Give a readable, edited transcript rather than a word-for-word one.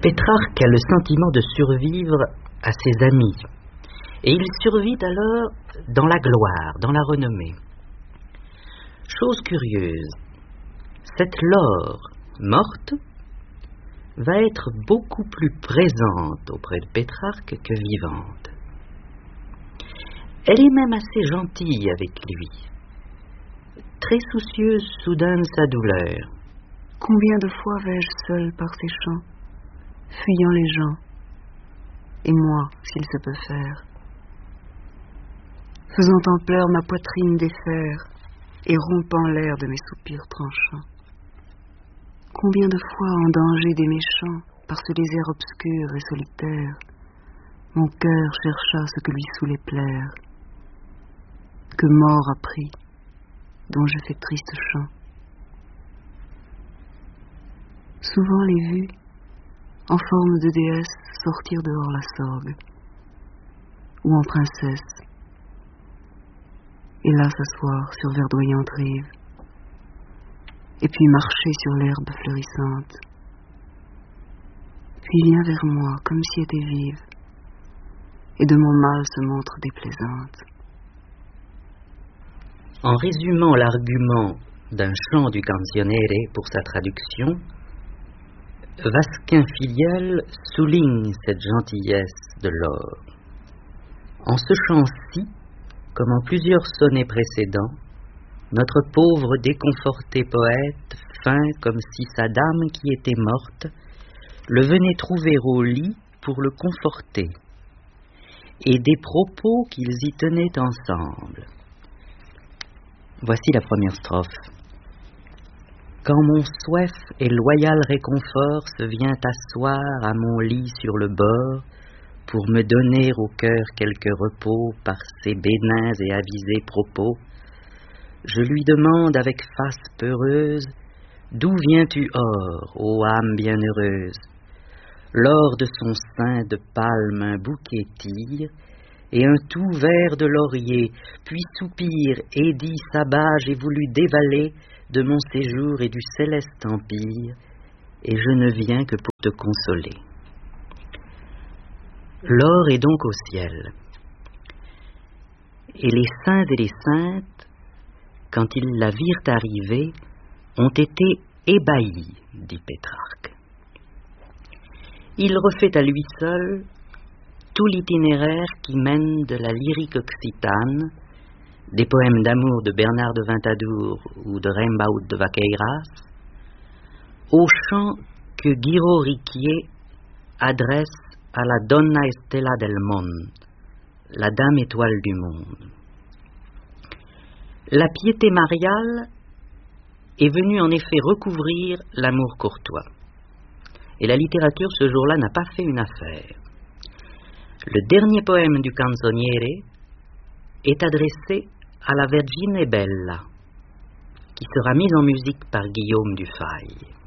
Pétrarque a le sentiment de survivre à ses amis, et il survit alors dans la gloire, dans la renommée. Chose curieuse, cette Laure morte va être beaucoup plus présente auprès de Pétrarque que vivante. Elle est même assez gentille avec lui, très soucieuse soudain de sa douleur. Combien de fois vais-je seul par ces champs, fuyant les gens, et moi, s'il se peut faire, faisant en pleurs ma poitrine défaire et rompant l'air de mes soupirs tranchants. Combien de fois en danger des méchants, par ce désert obscur et solitaire, mon cœur chercha ce que lui saoulait plaire, que mort a pris, dont je fais triste chant. Souvent les vues, en forme de déesse, sortir dehors la sorgue, ou en princesse, et là s'asseoir sur verdoyante rive, et puis marcher sur l'herbe fleurissante, puis vient vers moi comme si était vive, et de mon mal se montre déplaisante. En résumant l'argument d'un chant du Canzoniere pour sa traduction, Vasquin Filial souligne cette gentillesse de Laure. En ce chant-ci, comme en plusieurs sonnets précédents, notre pauvre déconforté poète feint comme si sa dame qui était morte le venait trouver au lit pour le conforter, et des propos qu'ils y tenaient ensemble. Voici la première strophe. Quand mon soif et loyal réconfort se vient asseoir à mon lit sur le bord, pour me donner au cœur quelque repos par ses bénins et avisés propos, je lui demande avec face peureuse, d'où viens-tu or, ô âme bienheureuse? L'or de son sein de palme un bouquet tire, et un tout vert de laurier, puis soupire et dit sabbat, j'ai voulu dévaler de mon séjour et du céleste empire, et je ne viens que pour te consoler. Laure est donc au ciel, et les saints et les saintes, quand ils la virent arriver, ont été ébahis, dit Pétrarque. Il refait à lui seul tout l'itinéraire qui mène de la lyrique occitane, des poèmes d'amour de Bernard de Ventadour ou de Rimbaud de Vaqueiras, au chant que Guiraud Riquier adresse à la Donna Estella del Monde, la dame étoile du monde. La piété mariale est venue en effet recouvrir l'amour courtois. Et la littérature ce jour-là n'a pas fait une affaire. Le dernier poème du Canzoniere est adressé à la Vergine Bella, qui sera mise en musique par Guillaume Dufay.